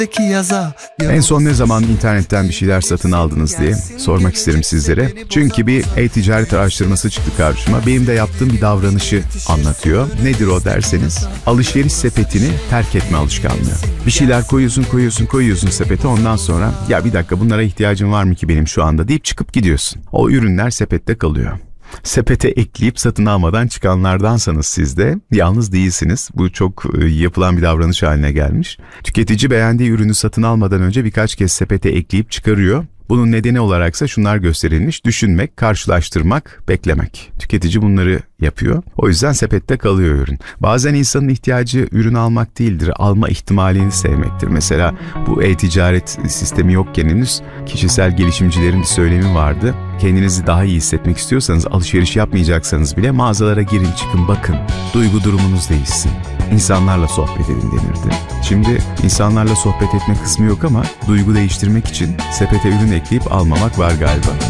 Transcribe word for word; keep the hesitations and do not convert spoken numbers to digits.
En son ne zaman internetten bir şeyler satın aldınız diye sormak isterim sizlere. Çünkü bir e-ticaret araştırması çıktı karşıma. Benim de yaptığım bir davranışı anlatıyor. Nedir o derseniz, alışveriş sepetini terk etme alışkanlığı. Bir şeyler koyuyorsun, koyuyorsun, koyuyorsun sepete. Ondan sonra ya bir dakika bunlara ihtiyacım var mı ki benim şu anda deyip çıkıp gidiyorsun. O ürünler sepette kalıyor. Sepete ekleyip satın almadan çıkanlardansanız siz de yalnız değilsiniz. Bu çok yapılan bir davranış haline gelmiş. Tüketici beğendiği ürünü satın almadan önce birkaç kez sepete ekleyip çıkarıyor. Bunun nedeni olaraksa şunlar gösterilmiş: düşünmek, karşılaştırmak, beklemek. Tüketici bunları yapıyor. O yüzden sepette kalıyor ürün. Bazen insanın ihtiyacı ürün almak değildir, alma ihtimalini sevmektir. Mesela bu e-ticaret sistemi yokken henüz kişisel gelişimcilerin bir söylemi vardı. Kendinizi daha iyi hissetmek istiyorsanız, alışveriş yapmayacaksanız bile mağazalara girin, çıkın, bakın. Duygu durumunuz değişsin. İnsanlarla sohbet edin denirdi. Şimdi insanlarla sohbet etme kısmı yok ama duygu değiştirmek için sepete ürün ekleyip almamak var galiba.